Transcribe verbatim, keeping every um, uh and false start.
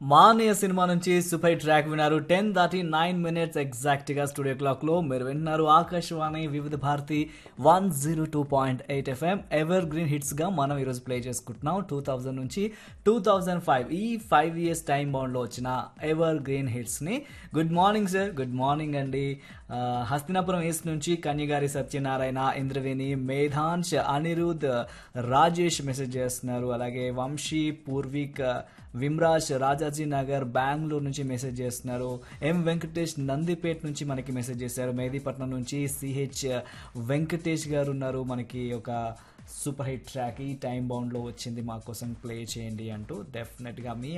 Manaiah cinema నుంచి super track విన్నారు. Ten దాటి నైన్ మినిట్స్ ఎగ్జాక్ట్ గా స్టూడియో క్లాక్ లో మీరు విన్నారు ఆకాశవాణి వివిధ Bharati one zero two point eight FM ever green hits గా మనం ఈరోజు ప్లే చేసుకుంటున్నాం. టూ థౌజండ్ నుంచి టూ థౌజండ్ ఫైవ్ ఈ ఫైవ్ ఇయర్స్ టైం బౌండ్ లో వచ్చిన ఎవర్ గ్రీన్ హిట్స్ ని. Good morning sir. Good morning అండి. ఆ, హస్తినాపురం ఈస్ట్ నుంచి కన్యగారి సత్యనారాయణ, ఇంద్రవేణి, మేధాంశ్, అనిరుద్, రాజేష్ మెసేజ్ చేస్తున్నారు. అలాగే వంశీ, పూర్విక్, విమ్రాజ్, రాజాజీ నగర్ బెంగళూరు నుంచి మెసేజ్ చేస్తున్నారు. ఎం వెంకటేష్ నందిపేట్ నుంచి మనకి మెసేజ్ చేశారు. మెహదీపట్నం నుంచి సిహెచ్ వెంకటేష్ గారు ఉన్నారు. మనకి ఒక సూపర్ హిట్ ట్రాక్ ఈ టైం బౌండ్ లో వచ్చింది, మా కోసం ప్లే చేయండి అంటూ. డెఫినెట్ గా మీ